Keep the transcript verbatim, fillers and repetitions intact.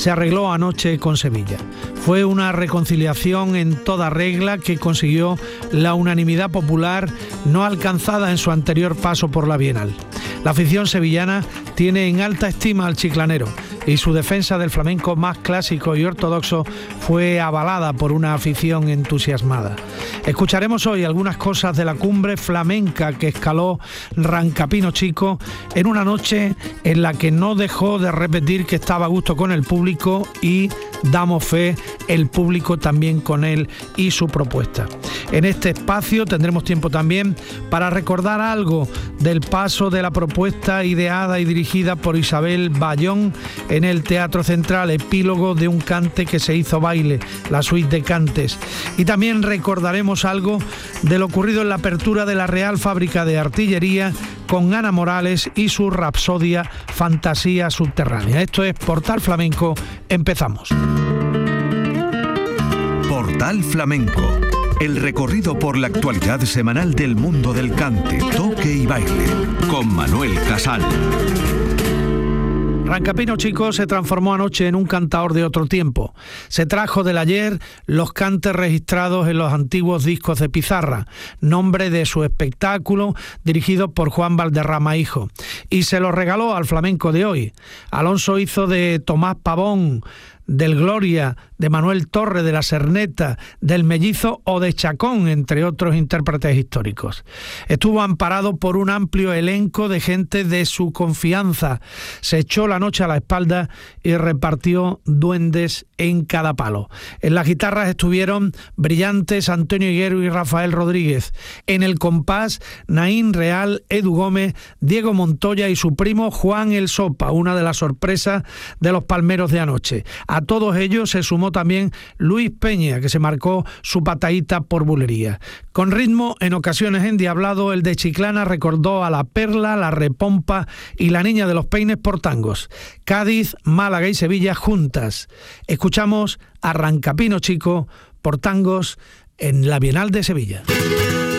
se arregló anoche con Sevilla. Fue una reconciliación en toda regla que consiguió la unanimidad popular no alcanzada en su anterior paso por la Bienal. La afición sevillana tiene en alta estima al chiclanero y su defensa del flamenco más clásico y ortodoxo fue avalada por una afición entusiasmada. Escucharemos hoy algunas cosas de la cumbre flamenca que escaló Rancapino Chico en una noche en la que no dejó de repetir que estaba a gusto con el público y damos fe, el público también con él y su propuesta. En este espacio tendremos tiempo también para recordar algo del paso de la propuesta ideada y dirigida por Isabel Bayón en el Teatro Central, epílogo de un cante que se hizo baile, la suite de cantes. Y también recordaremos algo de lo ocurrido en la apertura de la Real Fábrica de Artillería con Ana Morales y su rapsodia Fantasía Subterránea. Esto es Portal Flamenco, empezamos. Portal Flamenco, el recorrido por la actualidad semanal del mundo del cante, toque y baile, con Manuel Casal. Rancapino Chico se transformó anoche en un cantaor de otro tiempo. Se trajo del ayer los cantes registrados en los antiguos discos de pizarra, nombre de su espectáculo dirigido por Juan Valderrama Hijo, y se los regaló al flamenco de hoy. Alonso hizo de Tomás Pavón, del Gloria, de Manuel Torre, de la Serneta, del Mellizo o de Chacón, entre otros intérpretes históricos. Estuvo amparado por un amplio elenco de gente de su confianza. Se echó la noche a la espalda y repartió duendes en cada palo. En las guitarras estuvieron brillantes Antonio Higuero y Rafael Rodríguez. En el compás, Naín Real, Edu Gómez, Diego Montoya y su primo Juan El Sopa, una de las sorpresas de los palmeros de anoche. A todos ellos se sumó también Luis Peña, que se marcó su patadita por bulería. Con ritmo, en ocasiones endiablado, el de Chiclana recordó a La Perla, La Repompa y La Niña de los Peines por tangos. Cádiz, Málaga y Sevilla juntas. Escuchamos a Rancapino Chico por tangos en la Bienal de Sevilla.